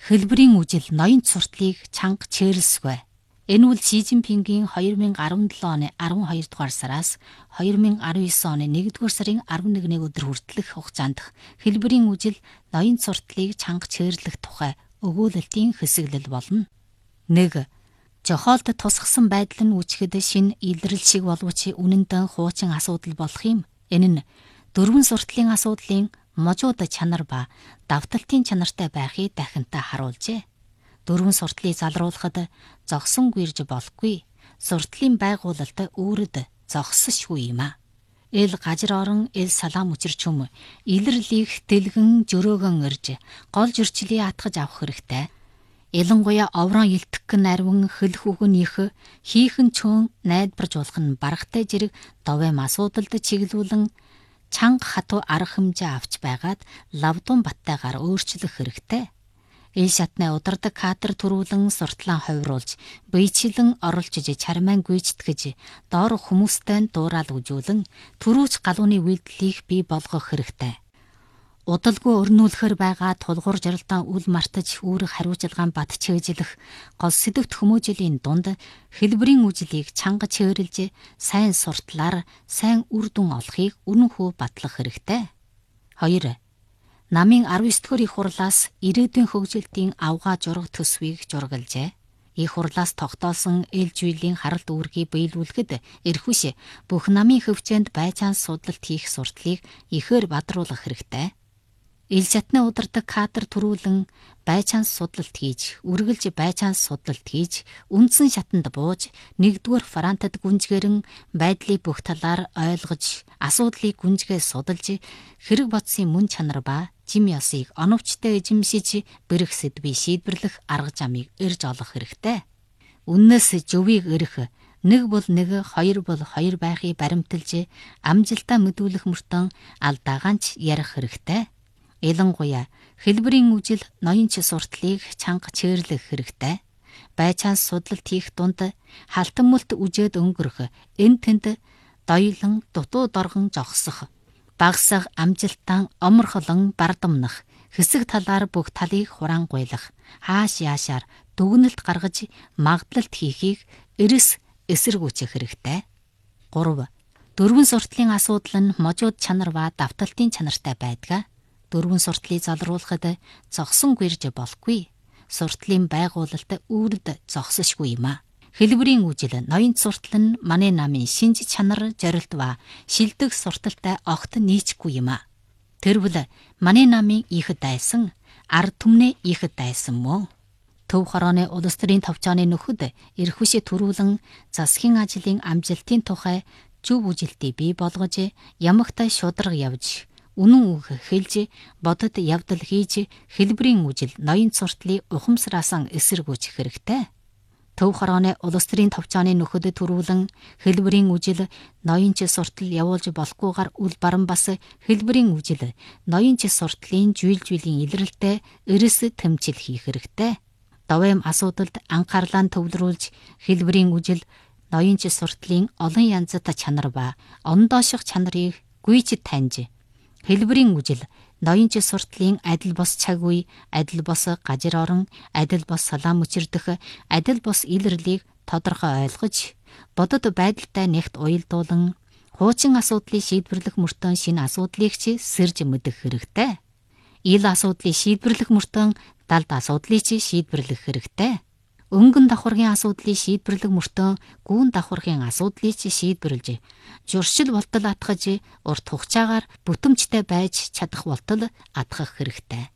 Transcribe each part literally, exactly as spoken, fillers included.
Хэлбэрийн үжил ноён сурталыг чанга чэйрлсгүй. Энэ үл Ши Цзиньпингийн две тысячи десятый оны twelve дугаар сараас две тысячи nineteen оны one дугаар сарын eleven өдөр хүртэлх хугацаанд хэлбэрийн үжил ноён сурталыг чанга чэйрлэх тухай өгүүлэлтийн хэсэглэл болно. one. Жохоолд тусгасан байдал нь үүчгэд шинэ илрэл шиг боловч үнэндээ хуучин асуудал болох юм. Энэ нь дөрвөн сурталын асуудлын можууд чанар ба давталтын чанартай байхыг дахинтаа харуулжээ. Дөрвөн сурталыг залруулахад зогсон гүйрж болохгүй. Сурталын байгуулалт үүрд зогссошгүй юм а. Эл гажир орон эл салаам учирчүм илэрлийг дэлгэн жөрөөгөн ирж гол зөрчлийг атгаж авах хэрэгтэй. Ялангуяа оврон илтгэн нарвин хөл хүүхэн их хийхэн чөөн найдваржуулах нь барахтай зэрэг довэм асуудалд чиглүүлэн чанга хатуу арга хэмжээ авч байгаад лавдун баттайгаар өөрчлөх хэрэгтэй. Ил шатны удардаг кадр төрүүлэн суртлаа ховруулж, биечлэн оруулж чармайн гүйцэтгэж, доор хүмүүстэй дуурал үжүүлэн төрүүч галууны үйлдэлийг бий болгох хэрэгтэй. Удалгүй өрнүүлэхэр байгаа тулгуур жаргалдаан үл мартаж үүрэг хариуцлагаан бат чэйжлэх гол сэдвт хүмүүжлийн дунд хэлбэрийн үжлийг чанга чэйрлж сайн суртлаар сайн үр дүн олохыг үнэнхүү батлах хэрэгтэй. two. Намын nineteen дугаар их хурлаас ирээдүйн хөгжилтийн авгаа жураг төсвийг жургалжээ. Их хурлаас тогтоосон эл жүйлийн харалт үүргийг биелүүлэхэд эрхвиш бүх намын хөвчөнд байцаан судлалт хийх сурталыг ихээр бадруулах хэрэгтэй. Ил шатны удардаг кадр төрүүлэн байцаан судлалт хийж, үргэлж байцаан судлалт хийж, үндсэн шатанд бууж, нэгдүгээр фронтод гүнжгэрэн байдлыг бүх талаар ойлгож, асуудлыг гүнжгээ судалж, хэрэг бодсын мөн чанар ба жим ёсыг оновчтой эзэмшиж, бэрх сэдвийг шийдвэрлэх арга замыг ирж олох хэрэгтэй. Үннээс жөвийг өрөх, нэг бол нэг, хоёр бол хоёр байхыг баримталж, амжилтаа мэдүүлэх мөртөө алдаагаанч ярих хэрэгтэй. Ялангуяа хэлбэрийн үжил ноёнч сурталыг чанга чэйрлэх хэрэгтэй. Байцаан судлалт хийх дунд халтан мөлт үжээд өнгөрөх, эн тэнд доёлон дутуу доргон жогсох, багсах амжилтан оморхолон бардамнах, хэсэг талаар бүх талыг хураангуйлах, хааш яашаар дүгнэлт гаргаж магадлалт хийхийг эрэс эсэргүүцэх хэрэгтэй. three. Дөрвөн сурталын асуудал нь можууд чанар ба давталтын чанартай байдаг. Дөрвөн сурталыг залруулахад зогсон гэрж болохгүй. Сурталын байгуулалт үүрд зогсошгүй юм а. Хэлбэрийн үжил ноён суртал нь манай намын шинж чанар, зорилт ба шилдэг сурталтай огт нийцэхгүй юм а. Тэрвэл манай намын их дайсан, ард түмнээ их дайсан мөн. Төв хорооны улс төрийн товчооны нөхөд эрхвиш төрүүлэн засгийн ажлын амжилтын тухай зөв үжилтийг бий болгож, ямагтай шударга явж, үнэн үг хэлж, бодод явдал хийж, хэлбэрийн үжил ноён сурталыг ухамсараасан эсэргүүцэх хэрэгтэй. Төв хорооны улс төрийн товчооны нөхөд төрүүлэн хэлбэрийн үжил ноёнч суртал явуулж болохгүйгээр үл баран бас хэлбэрийн үжил ноёнч сурталын жуйл жүйлийн илрэлтэд эрэс тэмцэл хийх хэрэгтэй. Довэм асуудалд анхаарлаа төвлөрүүлж хэлбэрийн үжил ноёнч сурталын олон янзат чанар ба ондооших чанарыг гүйж таньж, хэлбэрийн үжил ноёнч сурталын адил бос цаг үе, адил бос гажир орон, адил бос салаам учирдах, адил бос илэрлийг тодорхой ойлгож, бодод байдалтай нэгт уялдуулан хуучин асуудлыг шийдвэрлэх мөртөө шинэ асуудлыг ч сэрж мэдэх хэрэгтэй. Ил асуудлыг шийдвэрлэх мөртөө далд асуудлыг ч шийдвэрлэх хэрэгтэй. Өнгөн давхаргын асуудлыг шийдвэрлэх мөртөө гүүн давхаргын асуудлыг ч шийдвэрлж, журшил болтол атгаж, урт хугацаагаар бүтэмжтэй байж чадах болтол атгах хэрэгтэй.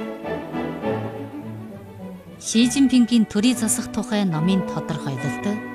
Ши Цзиньпингийн төрийн засах тухай номын тодорхойлолт